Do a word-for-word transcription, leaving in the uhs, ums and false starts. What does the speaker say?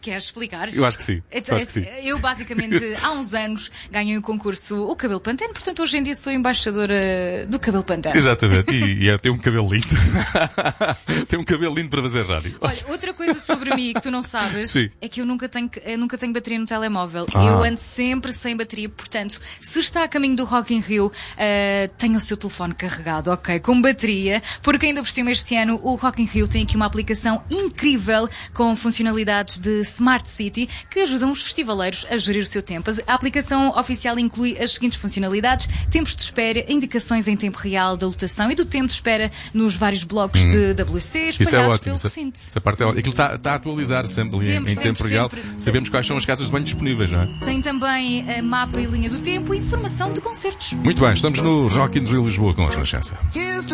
Queres explicar? Eu acho que sim. Eu, acho que sim. eu basicamente, há uns anos, ganhei o concurso O Cabelo Pantene, portanto hoje em dia sou embaixadora do Cabelo Pantene. Exatamente, e, e é, tem um cabelo lindo. Tem um cabelo lindo para fazer rádio. Olha, outra coisa sobre mim que tu não sabes Sim. é que eu nunca tenho, eu nunca tenho bateria no telemóvel. Ah. Eu ando sempre sem bateria, portanto, se está a caminho do Rock in Rio, uh, tenha o seu telefone carregado, ok, com bateria, porque ainda por cima este ano o Rock in Rio tem aqui uma aplicação incrível com funcionalidades de Smart City que ajudam os festivaleiros a gerir o seu tempo. A aplicação oficial inclui as seguintes funcionalidades: tempos de espera, indicações em tempo real da lotação e do tempo de espera nos vários blocos hum. de W C espalhados Isso é ótimo. pelo Essa, recinto. essa parte é ótima. Aquilo está, está a atualizar sempre, sempre em, em sempre, tempo real. sempre. Sabemos quais são as casas de banho disponíveis, não é? Tem também a mapa e linha do tempo e informação de concertos. Muito bem, estamos no Rock in Rio Lisboa com a Renascença.